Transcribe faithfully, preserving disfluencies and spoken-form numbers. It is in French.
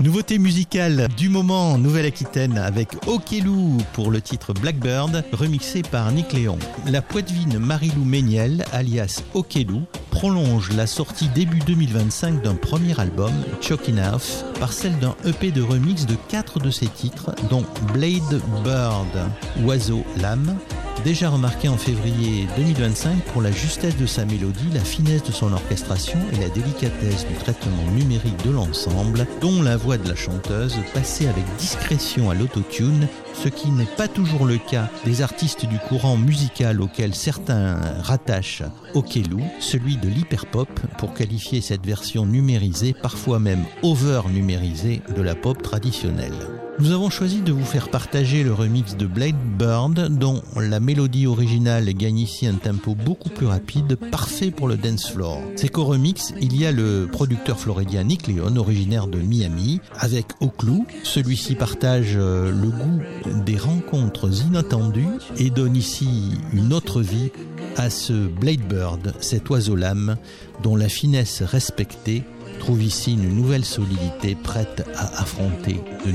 Nouveauté musicale du moment, Nouvelle-Aquitaine avec Okelou pour le titre Blackbird, remixé par Nick Léon. La poitevine Marie-Lou Méniel, alias Okelou, prolonge la sortie début deux mille vingt-cinq d'un premier album, Chokin' Off, par celle d'un E P de remix de quatre de ses titres, dont Blade Bird, Oiseau Lame, déjà remarqué en février deux mille vingt-cinq pour la justesse de sa mélodie, la finesse de son orchestration et la délicatesse du traitement numérique de l'ensemble, dont la voix de la chanteuse passée avec discrétion à l'autotune, ce qui n'est pas toujours le cas des artistes du courant musical auquel certains rattachent Okelou, celui de l'hyperpop, pour qualifier cette version numérisée, parfois même over-numérisée, de la pop traditionnelle. Nous avons choisi de vous faire partager le remix de Blade Bird, dont la mélodie originale gagne ici un tempo beaucoup plus rapide, parfait pour le dance floor. C'est qu'au remix, il y a le producteur floridien Nick Léon, originaire de Miami, avec Okelou. Celui-ci partage le goût des rencontres inattendues et donne ici une autre vie à ce Blade Bird, cet oiseau lame dont la finesse respectée trouve ici une nouvelle solidité prête à affronter de